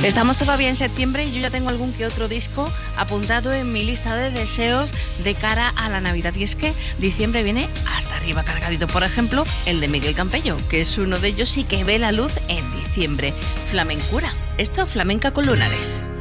Estamos todavía en septiembre y yo ya tengo algún que otro disco apuntado en mi lista de deseos de cara a la Navidad. Y es que diciembre viene hasta arriba cargadito. Por ejemplo, el de Miguel Campello, que es uno de ellos y que ve la luz en diciembre. Flamencura. Esto, Flamenca con Lunares.